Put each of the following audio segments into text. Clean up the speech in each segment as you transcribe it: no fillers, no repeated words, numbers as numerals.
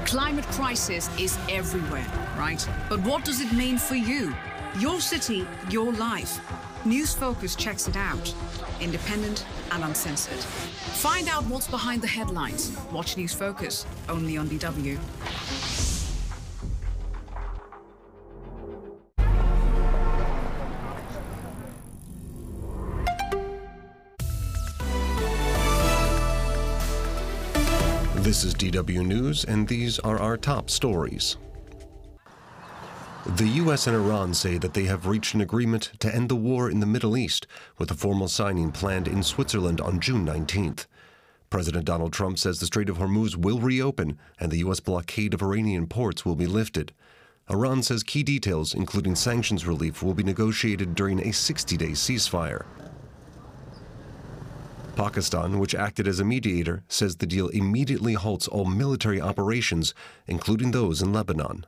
Climate crisis is everywhere, right? But what does it mean for you? Your city, your life. News Focus checks it out. Independent and uncensored. Find out what's behind the headlines. Watch News Focus, only on DW. This is DW News, and these are our top stories. The U.S. and Iran say that they have reached an agreement to end the war in the Middle East, with a formal signing planned in Switzerland on June 19th. President Donald Trump says the Strait of Hormuz will reopen and the U.S. blockade of Iranian ports will be lifted. Iran says key details, including sanctions relief, will be negotiated during a 60-day ceasefire. Pakistan, which acted as a mediator, says the deal immediately halts all military operations, including those in Lebanon.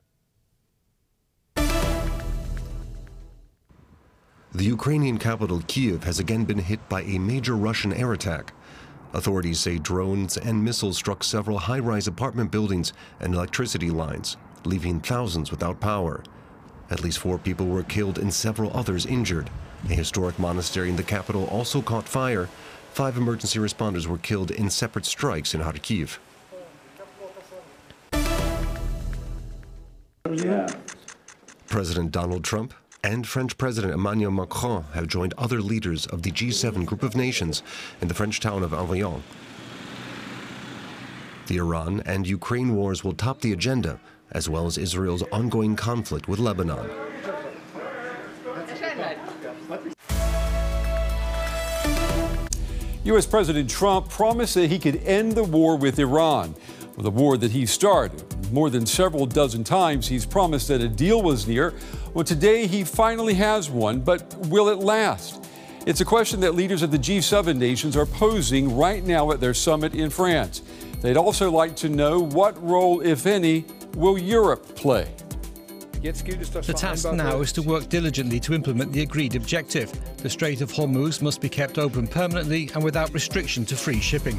The Ukrainian capital, Kyiv, has again been hit by a major Russian air attack. Authorities say drones and missiles struck several high-rise apartment buildings and electricity lines, leaving thousands without power. At least 4 people were killed and several others injured. A historic monastery in the capital also caught fire. 5 emergency responders were killed in separate strikes in Kharkiv. President Donald Trump and French President Emmanuel Macron have joined other leaders of the G7 group of nations in the French town of Avignon. The Iran and Ukraine wars will top the agenda, as well as Israel's ongoing conflict with Lebanon. U.S. President Trump promised that he could end the war with Iran, the war that he started. More than several dozen times, he's promised that a deal was near. Well, today he finally has one, but will it last? It's a question that leaders of the G7 nations are posing right now at their summit in France. They'd also like to know what role, if any, will Europe play? The task now is to work diligently to implement the agreed objective. The Strait of Hormuz must be kept open permanently and without restriction to free shipping.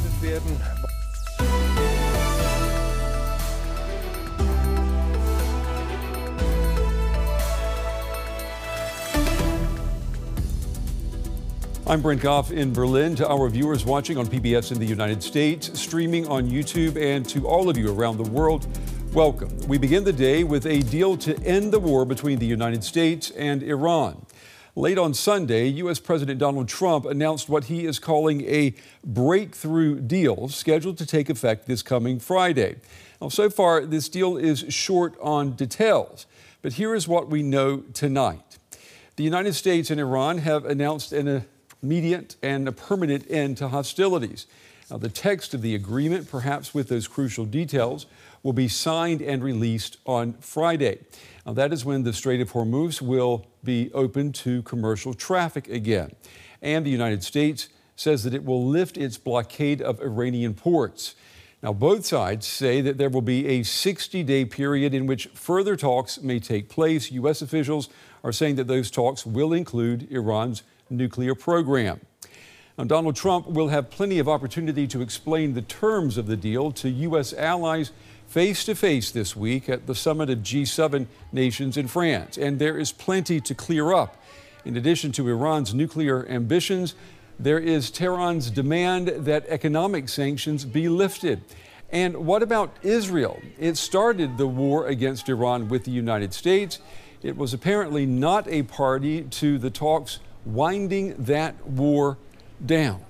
I'm Brent Goff in Berlin. To our viewers watching on PBS in the United States, streaming on YouTube, and to all of you around the world, welcome. We begin the day with a deal to end the war between the United States and Iran. Late on Sunday, U.S. President Donald Trump announced what he is calling a breakthrough deal scheduled to take effect this coming Friday. Now, so far, this deal is short on details, but here is what we know tonight. The United States and Iran have announced an immediate and a permanent end to hostilities. Now, the text of the agreement, perhaps with those crucial details, will be signed and released on Friday. Now, that is when the Strait of Hormuz will be open to commercial traffic again. And the United States says that it will lift its blockade of Iranian ports. Now, both sides say that there will be a 60-day period in which further talks may take place. U.S. officials are saying that those talks will include Iran's nuclear program. Now, Donald Trump will have plenty of opportunity to explain the terms of the deal to U.S. allies face-to-face this week at the summit of G7 nations in France. And there is plenty to clear up. In addition to Iran's nuclear ambitions, there is Tehran's demand that economic sanctions be lifted. And what about Israel? It started the war against Iran with the United States. It was apparently not a party to the talks winding that war down.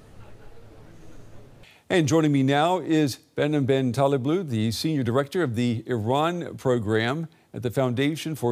And joining me now is Behnam Ben Taleblu, the Senior Director of the Iran Program at the Foundation for